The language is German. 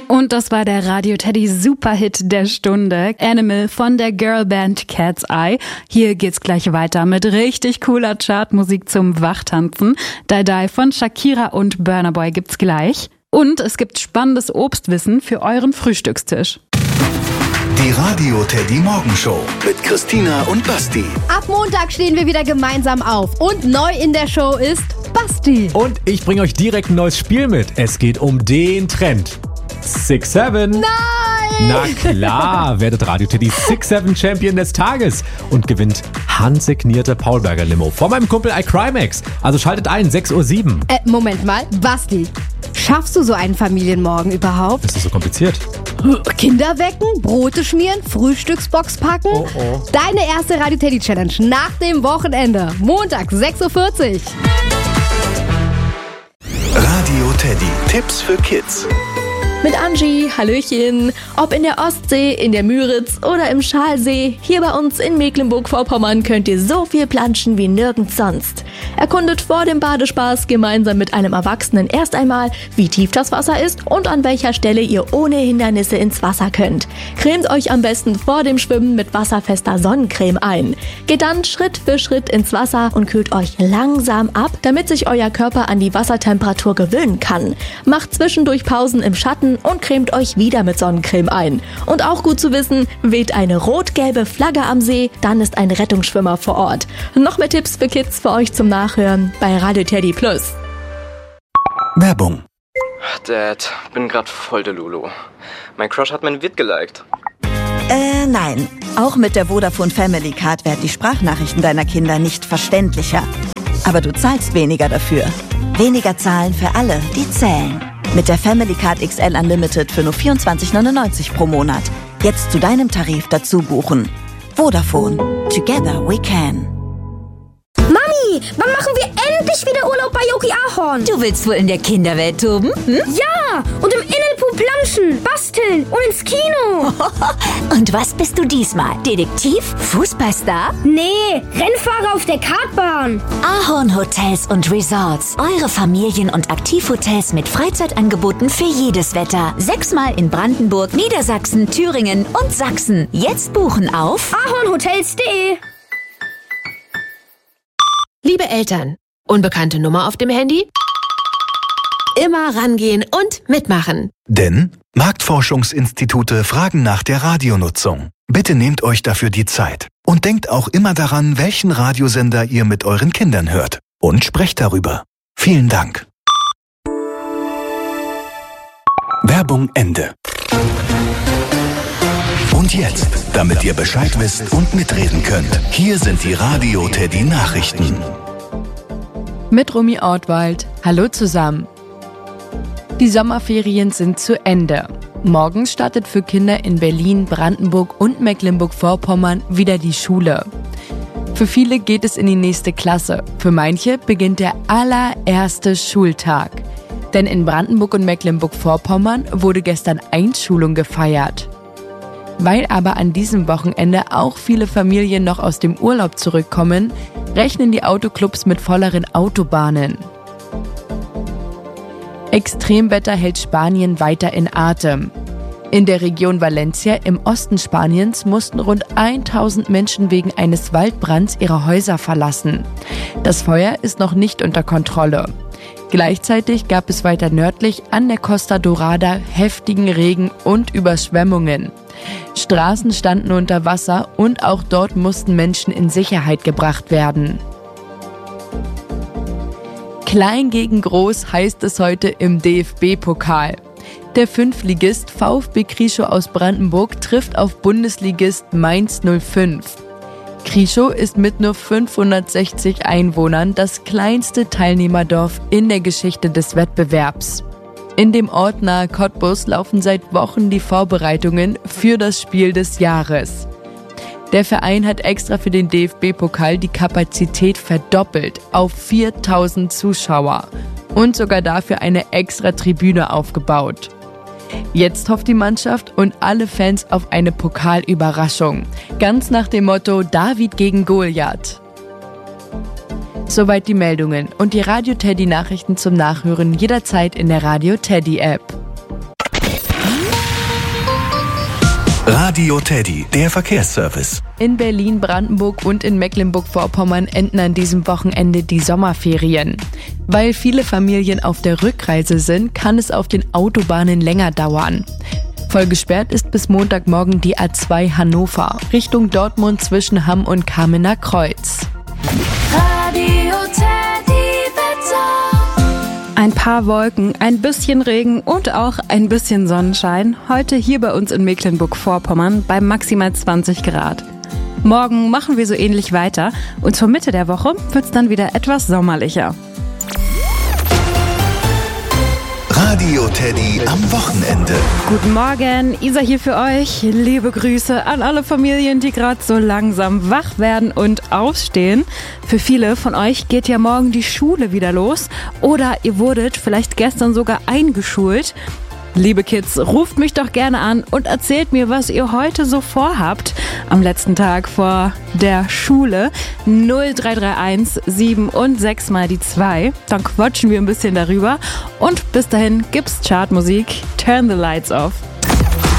Und das war der Radio Teddy Superhit der Stunde. Animal von der Girlband Cat's Eye. Hier geht's gleich weiter mit richtig cooler Chartmusik zum Wachtanzen. Die Die von Shakira und Burna Boy gibt's gleich. Und es gibt spannendes Obstwissen für euren Frühstückstisch. Die Radio Teddy Morgenshow mit Christina und Basti. Ab Montag stehen wir wieder gemeinsam auf. Und neu in der Show ist Basti. Und ich bringe euch direkt ein neues Spiel mit. Es geht um den Trend. 6-7. Nein! Na klar, werdet Radio Teddy 6-7 Champion des Tages und gewinnt handsignierte Paulberger Limo von meinem Kumpel iCrimex. Also schaltet ein, 6:07 Uhr. Moment mal, Basti. Schaffst du so einen Familienmorgen überhaupt? Ist das so kompliziert? Kinder wecken, Brote schmieren, Frühstücksbox packen? Oh. Deine erste Radio Teddy Challenge nach dem Wochenende. Montag, 6:40 Uhr. Radio Teddy. Tipps für Kids. Mit Angie, Hallöchen. Ob in der Ostsee, in der Müritz oder im Schalsee, hier bei uns in Mecklenburg-Vorpommern könnt ihr so viel planschen wie nirgends sonst. Erkundet vor dem Badespaß gemeinsam mit einem Erwachsenen erst einmal, wie tief das Wasser ist und an welcher Stelle ihr ohne Hindernisse ins Wasser könnt. Cremt euch am besten vor dem Schwimmen mit wasserfester Sonnencreme ein. Geht dann Schritt für Schritt ins Wasser und kühlt euch langsam ab, damit sich euer Körper an die Wassertemperatur gewöhnen kann. Macht zwischendurch Pausen im Schatten und cremt euch wieder mit Sonnencreme ein. Und auch gut zu wissen, weht eine rot-gelbe Flagge am See, dann ist ein Rettungsschwimmer vor Ort. Noch mehr Tipps für Kids für euch zum Nachhören bei Radio Teddy Plus. Werbung. Dad, bin grad voll der Lulu. Mein Crush hat mein Vid geliked. Nein. Auch mit der Vodafone Family Card werden die Sprachnachrichten deiner Kinder nicht verständlicher. Aber du zahlst weniger dafür. Weniger zahlen für alle, die zählen. Mit der Family Card XL Unlimited für nur 24,99 pro Monat. Jetzt zu deinem Tarif dazu buchen. Vodafone. Together we can. Mami, wann machen wir endlich wieder Urlaub bei Yogi Ahorn? Du willst wohl in der Kinderwelt toben? Ja, und im Innelpool planschen, basteln und ins Kino. Und was bist du diesmal? Detektiv? Fußballstar? Nee, Rennfahrer auf der Kartbahn. Ahorn Hotels und Resorts. Eure Familien- und Aktivhotels mit Freizeitangeboten für jedes Wetter. 6-mal in Brandenburg, Niedersachsen, Thüringen und Sachsen. Jetzt buchen auf ahornhotels.de. Liebe Eltern, unbekannte Nummer auf dem Handy? Immer rangehen und mitmachen. Denn Marktforschungsinstitute fragen nach der Radionutzung. Bitte nehmt euch dafür die Zeit. Und denkt auch immer daran, welchen Radiosender ihr mit euren Kindern hört. Und sprecht darüber. Vielen Dank. Werbung Ende. Und jetzt, damit ihr Bescheid wisst und mitreden könnt, hier sind die Radio Teddy Nachrichten. Mit Romy Ortwald. Hallo zusammen. Die Sommerferien sind zu Ende. Morgen startet für Kinder in Berlin, Brandenburg und Mecklenburg-Vorpommern wieder die Schule. Für viele geht es in die nächste Klasse. Für manche beginnt der allererste Schultag. Denn in Brandenburg und Mecklenburg-Vorpommern wurde gestern Einschulung gefeiert. Weil aber an diesem Wochenende auch viele Familien noch aus dem Urlaub zurückkommen, rechnen die Autoclubs mit volleren Autobahnen. Extremwetter hält Spanien weiter in Atem. In der Region Valencia im Osten Spaniens mussten rund 1000 Menschen wegen eines Waldbrands ihre Häuser verlassen. Das Feuer ist noch nicht unter Kontrolle. Gleichzeitig gab es weiter nördlich an der Costa Dorada heftigen Regen und Überschwemmungen. Straßen standen unter Wasser und auch dort mussten Menschen in Sicherheit gebracht werden. Klein gegen Groß heißt es heute im DFB-Pokal. Der Fünftligist VfB Krischow aus Brandenburg trifft auf Bundesligist Mainz 05. Krischow ist mit nur 560 Einwohnern das kleinste Teilnehmerdorf in der Geschichte des Wettbewerbs. In dem Ort nahe Cottbus laufen seit Wochen die Vorbereitungen für das Spiel des Jahres. Der Verein hat extra für den DFB-Pokal die Kapazität verdoppelt auf 4000 Zuschauer und sogar dafür eine extra Tribüne aufgebaut. Jetzt hofft die Mannschaft und alle Fans auf eine Pokalüberraschung. Ganz nach dem Motto David gegen Goliath. Soweit die Meldungen und die Radio Teddy Nachrichten zum Nachhören jederzeit in der Radio Teddy App. Radio Teddy, der Verkehrsservice. In Berlin, Brandenburg und in Mecklenburg-Vorpommern enden an diesem Wochenende die Sommerferien. Weil viele Familien auf der Rückreise sind, kann es auf den Autobahnen länger dauern. Voll gesperrt ist bis Montagmorgen die A2 Hannover, Richtung Dortmund zwischen Hamm und Kamener Kreuz. Radio Teddy Wetter. Ein paar Wolken, ein bisschen Regen und auch ein bisschen Sonnenschein. Heute hier bei uns in Mecklenburg-Vorpommern bei maximal 20 Grad. Morgen machen wir so ähnlich weiter und zur Mitte der Woche wird's dann wieder etwas sommerlicher. Radio Teddy am Wochenende. Guten Morgen, Isa hier für euch. Liebe Grüße an alle Familien, die gerade so langsam wach werden und aufstehen. Für viele von euch geht ja morgen die Schule wieder los oder ihr wurdet vielleicht gestern sogar eingeschult. Liebe Kids, ruft mich doch gerne an und erzählt mir, was ihr heute so vorhabt. Am letzten Tag vor der Schule 0331 7 und 6 mal die 2. Dann quatschen wir ein bisschen darüber. Und bis dahin gibt's Chartmusik. Turn the Lights Off.